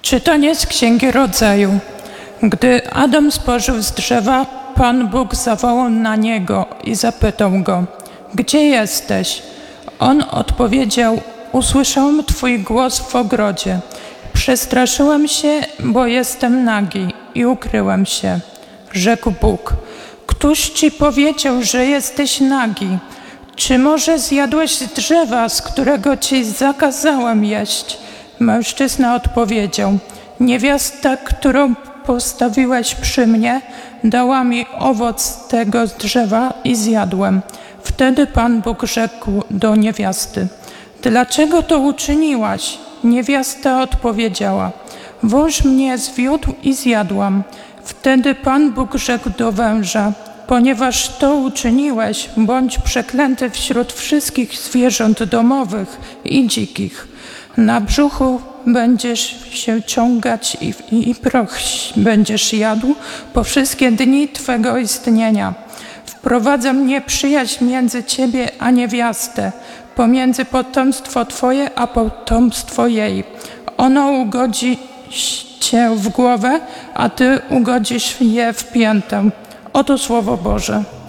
Czytanie z Księgi Rodzaju. Gdy Adam spożył z drzewa, Pan Bóg zawołał na niego i zapytał go: gdzie jesteś? On odpowiedział: usłyszałem Twój głos w ogrodzie. Przestraszyłem się, bo jestem nagi i ukryłem się. Rzekł Bóg: któż Ci powiedział, że jesteś nagi? Czy może zjadłeś z drzewa, z którego Ci zakazałem jeść? Mężczyzna odpowiedział: niewiasta, którą postawiłeś przy mnie, dała mi owoc tego drzewa i zjadłem. Wtedy Pan Bóg rzekł do niewiasty: dlaczego to uczyniłaś? Niewiasta odpowiedziała: wąż mnie zwiódł i zjadłam. Wtedy Pan Bóg rzekł do węża: ponieważ to uczyniłeś, bądź przeklęty wśród wszystkich zwierząt domowych i dzikich. Na brzuchu będziesz się ciągać i proch będziesz jadł po wszystkie dni Twego istnienia. Wprowadzam nieprzyjaźń między Ciebie a niewiastę, pomiędzy potomstwo Twoje a potomstwo jej. Ono ugodzi Cię w głowę, a Ty ugodzisz je w piętę. Oto Słowo Boże.